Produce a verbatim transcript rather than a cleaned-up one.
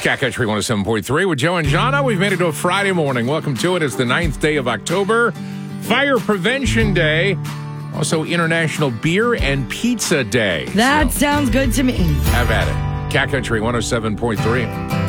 Cat Country one oh seven point three with Joe and Jana. We've made it to a Friday morning. Welcome to it. It's the ninth day of October. Fire Prevention Day. Also International Beer and Pizza Day. That so, sounds good to me. have at it. Cat Country one oh seven point three.